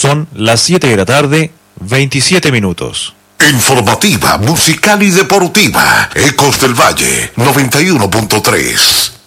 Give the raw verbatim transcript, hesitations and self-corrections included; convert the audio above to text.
Son las siete de la tarde, veintisiete minutos. Informativa, musical y deportiva. Ecos del Valle, noventa y uno punto tres.